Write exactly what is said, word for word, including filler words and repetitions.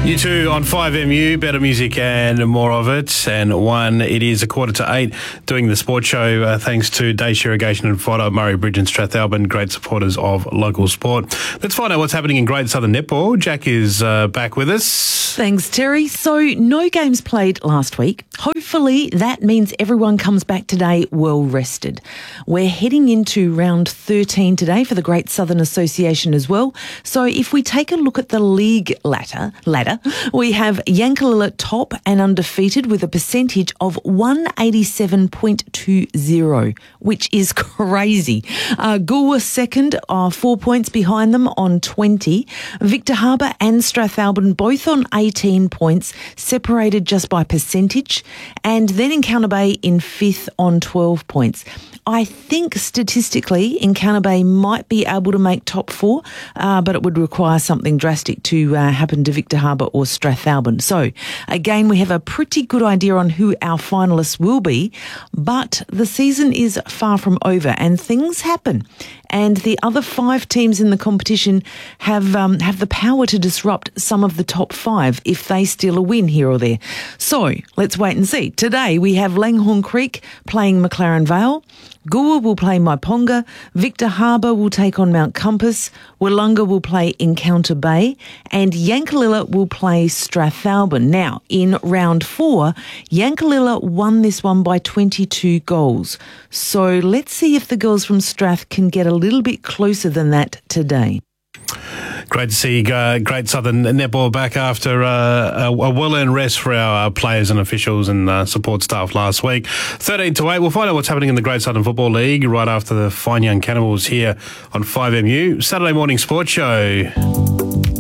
You two on five M U, better music and more of it. And one, it is a quarter to eight, doing the sports show uh, thanks to Dace Irrigation and Fodder, Murray Bridge and Strathalbyn, great supporters of local sport. Let's find out what's happening in Great Southern Netball. Jack is uh, back with us. Thanks, Terry. So no games played last week. Hopefully that means everyone comes back today well rested. We're heading into round thirteen today for the Great Southern Association as well. So if we take a look at the league ladder, ladder we have Yankalilla top and undefeated with a percentage of one eighty-seven point two zero, which is crazy. Uh, Goolwa second are four points behind them on twenty. Victor Harbor and Strathalbyn both on eighteen points, separated just by percentage. And then Encounter Bay in fifth on twelve points. I think statistically Encounter Bay might be able to make top four, uh, but it would require something drastic to uh, happen to Victor Harbor or Strathalbyn. So again, we have a pretty good idea on who our finalists will be, but the season is far from over and things happen. And the other five teams in the competition have um, have the power to disrupt some of the top five if they steal a win here or there. So let's wait and see. Today we have Langhorne Creek playing McLaren Vale. Goolwa will play Maiponga. Victor Harbor will take on Mount Compass. Wollonga will play Encounter Bay. And Yankalilla will play Strathalbyn. Now, in round four, Yankalilla won this one by twenty-two goals. So let's see if the girls from Strath can get a little bit closer than that today. Great to see uh, Great Southern Netball back after uh, a, a well-earned rest for our uh, players and officials and uh, support staff last week. thirteen to eight, we'll find out what's happening in the Great Southern Football League right after the Fine Young Cannibals here on five M U. Saturday morning sports show.